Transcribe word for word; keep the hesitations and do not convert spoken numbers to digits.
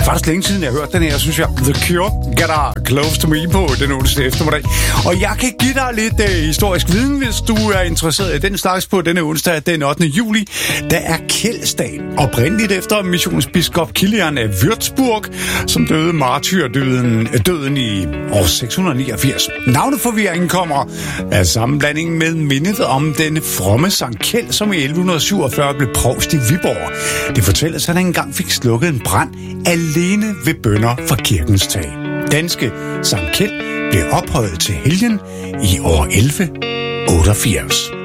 faktisk længe siden, jeg har hørt den her, synes jeg. The Cure, Get Our Close to Me på den onsdag eftermiddag. Og jeg kan give dig lidt uh, historisk viden, hvis du er interesseret i den slags på denne onsdag, den ottende juli. Der er Kjeldsdagen, oprindeligt efter missionsbiskop Kilian af Würzburg, som døde martyrdøden døden i år seks hundrede niogfirs. Navneforvirringen kommer af sammenblandingen med mindet om den fromme Sankt Kjeld, som i elleve syvogfyrre blev provst i Viborg. Det fortælles, at han engang fik slukket en brand alene ved bønner fra kirkens tag. Danske Sankt Kjeld blev ophøjet til helgen i år elleve otteogfirs.